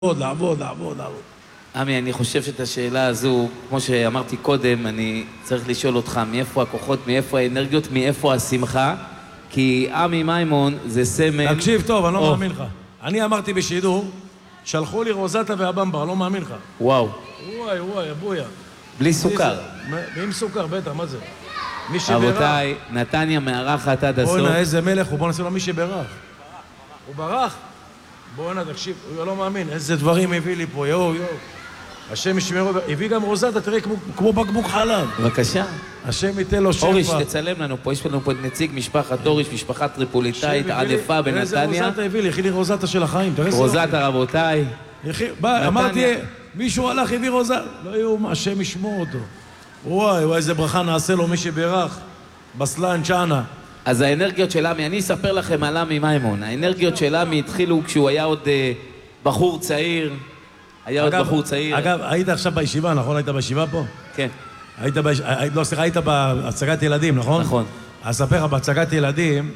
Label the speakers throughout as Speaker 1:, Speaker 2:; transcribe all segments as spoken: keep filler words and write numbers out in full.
Speaker 1: לעבוד, לעבוד, לעבוד, לעבוד.
Speaker 2: עמי, אני חושב שאת השאלה הזו, כמו שאמרתי קודם, אני צריך לשאול אותך מאיפה הכוחות, מאיפה האנרגיות, מאיפה השמחה, כי עמי מימון זה סמל...
Speaker 1: תקשיב טוב, אני לא מאמין לך. אני אמרתי בשידור, שלחו לי רוזטה והבמבה, לא מאמין לך.
Speaker 2: וואו.
Speaker 1: וואי, וואי, אבויה.
Speaker 2: בלי סוכר.
Speaker 1: ועם סוכר, בטח, מה זה? מי שברח.
Speaker 2: רבותיי, נתניה מארחת עד הסוף.
Speaker 1: בואי נה, איזה מלך הוא, בוא נעשה לו מי שברח. הוא ברח. בואי נה, תקשיב, הוא לא מאמין, איזה דברים הביא לי פה, יואו, יואו. השם ישמרו, הביא גם רוזטה, תראה, כמו, כמו בקבוק חלב.
Speaker 2: בבקשה.
Speaker 1: השם ייתן לו שפע.
Speaker 2: אוריש, תצלם לנו פה, יש לנו פה את נציג משפחת אוריש, משפחה טריפוליטאית, ענפה בנתניה.
Speaker 1: איזה רוזטה הביא לי, הכי לי רוזטה של החיים.
Speaker 2: רוזטה, רבותיי.
Speaker 1: בא, אמרתי, מישהו הלך, הביא רוזטה. לא יאומן, השם ישמור אותו. וואי, וואי, איזה ברכה נעשה לו מי שברך. בסלן, צ'אנה.
Speaker 2: אז האנרגיות של עמי, אני אספר לכם על עמי מימון. האנרגיות של עמי התחילו כשהוא היה עוד בחור צעיר. היה עוד בחור צעיר.
Speaker 1: אגב, היית עכשיו בישיבה, נכון? היית בישיבה פה?
Speaker 2: כן.
Speaker 1: היית בישיבה, לא, סליחה, היית בהצגת ילדים, נכון?
Speaker 2: נכון.
Speaker 1: אז אספר לך, בהצגת ילדים,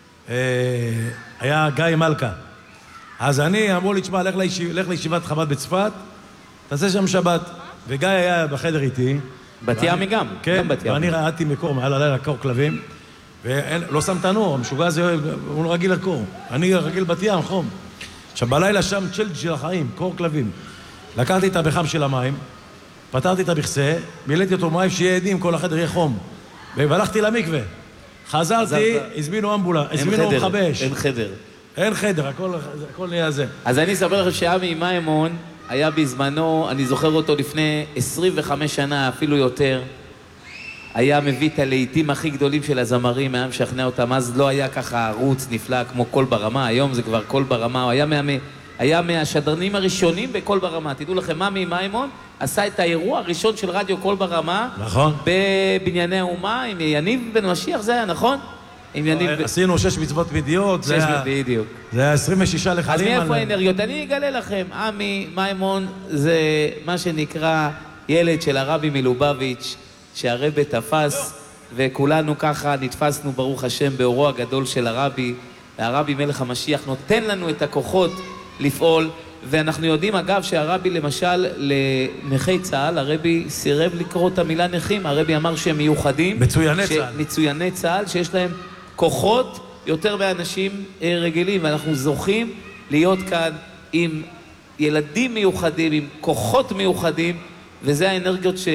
Speaker 1: היה גיא מלכה. אז אני, אמרו לי, תשמע, לך לישיבת חב"ד בצפת, תעשה שם שבת. וגיא היה בחדר איתי.
Speaker 2: בת ימי גם.
Speaker 1: כן, ואני ראיתי מקור, מעל הלילה קור כלבים, ולא שם תנור, המשוגע הזה, הוא לא רגיל לקור. אני רגיל בת ים, חום. עכשיו, בלילה שם צ'לג' של החיים, קור כלבים. לקחתי את הבחם של המים, פתרתי את המכסה, מילאתי אותו מים שיהיה עדים, כל החדר יהיה חום. והלכתי למקווה. חזרתי, הזמינו אמבולה, הזמינו חבש.
Speaker 2: אין חדר.
Speaker 1: אין חדר, הכל נהיה זה.
Speaker 2: אז אני אספר לכם שעמי מימון היה בזמנו, אני זוכר אותו לפני עשרים וחמש שנה, אפילו יותר. היה מביא את הלהיטים הכי גדולים של הזמרים, היה משכנע אותם, אז לא היה ככה ערוץ נפלא כמו קול ברמה, היום זה כבר קול ברמה, הוא היה, מה, היה מהשדרנים הראשונים בקול ברמה. תדעו לכם, עמי מימון עשה את האירוע הראשון של רדיו קול ברמה,
Speaker 1: נכון.
Speaker 2: בבנייני האומה, עם יניב בן משיח, זה היה נכון? עם יניב...
Speaker 1: עשינו שש מצוות בדיוק,
Speaker 2: שש מצוות בדיוק.
Speaker 1: זה היה עשרים ושש לחלים.
Speaker 2: אז מאיפה האנרגיות? אני אגלה לכם, עמי מימון זה מה שנקרא ילד של הרבי מלובביץ', שהרבי תפס, וכולנו ככה נתפסנו ברוך השם באורו הגדול של הרבי, והרבי מלך המשיח נותן לנו את הכוחות לפעול, ואנחנו יודעים אגב שהרבי למשל לנכי צה"ל, הרבי סירב לקרוא את המילה נכים, הרבי אמר שהם מיוחדים,
Speaker 1: מצויני צה"ל,
Speaker 2: מצויני צה"ל שיש להם כוחות יותר מאנשים רגילים, ואנחנו זוכים להיות כאן עם ילדים מיוחדים, עם כוחות מיוחדים, וזה האנרגיות ש...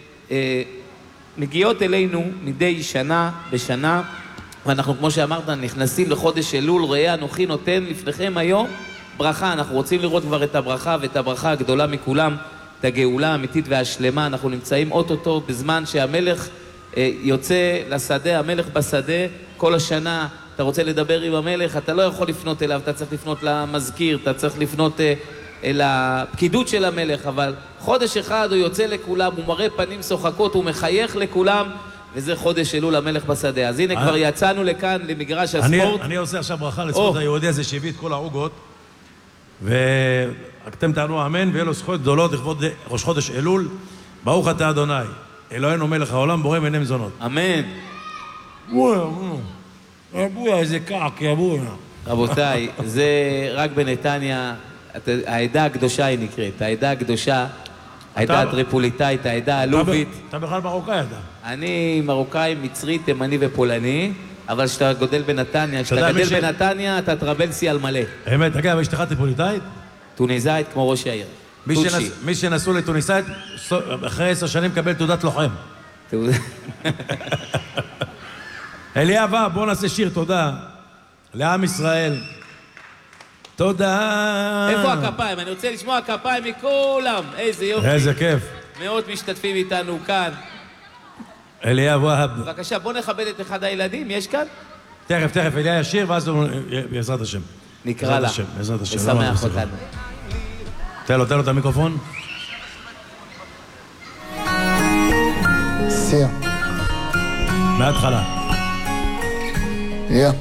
Speaker 2: מגיעות אלינו מדי שנה בשנה, ואנחנו, כמו שאמרת, נכנסים לחודש אלול, ראה אנוכי נותן לפניכם היום ברכה. אנחנו רוצים לראות כבר את הברכה, ואת הברכה הגדולה מכולם, את הגאולה האמיתית והשלמה. אנחנו נמצאים אוטוטו בזמן שהמלך אה, יוצא לשדה, המלך בשדה. כל השנה אתה רוצה לדבר עם המלך, אתה לא יכול לפנות אליו, אתה צריך לפנות למזכיר, אתה צריך לפנות אה, אל הפקידות של המלך, אבל חודש אחד הוא יוצא לכולם, הוא מראה פנים שוחקות, הוא מחייך לכולם, וזה חודש אלול המלך בשדה. אז הנה כבר יצאנו לכאן למגרש הספורט.
Speaker 1: אני עושה עכשיו ברכה לספורט היהודי הזה שהביא את כל העוגות, ואתם תענו אמן, ויהיה לו זכויות גדולות לכבוד ראש חודש אלול. ברוך אתה אדוני, אלוהינו מלך העולם, בורא מיני מזונות.
Speaker 2: אמן.
Speaker 1: בואי, בואי, איזה קעק, בואי.
Speaker 2: רבותיי, זה רק בנתניה, העדה הקדושה היא נקראת, העדה הקדושה, העדה הטריפוליטאית, העדה הלובית.
Speaker 1: אתה בכלל מרוקאי אתה?
Speaker 2: אני מרוקאי, מצרי, תימני ופולני, אבל כשאתה גודל בנתניה, כשאתה גדל בנתניה, אתה טרבלסי על מלא.
Speaker 1: אמת, אגב, אשתך טריפוליטאית?
Speaker 2: טוניסאית כמו ראש העיר.
Speaker 1: מי שנסעו לטוניסאית, אחרי עשר שנים מקבל תעודת לוחם. אליאב, בוא נעשה שיר תודה לעם ישראל. תודה.
Speaker 2: איפה הכפיים? אני רוצה לשמוע כפיים מכולם. איזה יופי.
Speaker 1: איזה כיף.
Speaker 2: מאות משתתפים איתנו כאן.
Speaker 1: אליאב והב.
Speaker 2: בבקשה, בוא נכבד את אחד הילדים, יש כאן?
Speaker 1: תכף, תכף, אליה ישיר, ואז הוא... בעזרת השם.
Speaker 2: נקרא לה.
Speaker 1: בעזרת השם.
Speaker 2: לשמח אותנו.
Speaker 1: תן לו, תן לו את המיקרופון.
Speaker 3: סיר.
Speaker 1: מההתחלה.
Speaker 3: יא.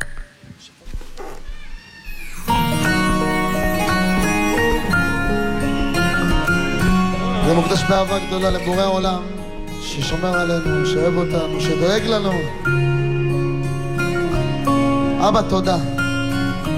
Speaker 3: זה מוקדש באהבה גדולה לבורא העולם, ששומר עלינו, שאוהב אותנו, שדואג לנו. אבא, תודה.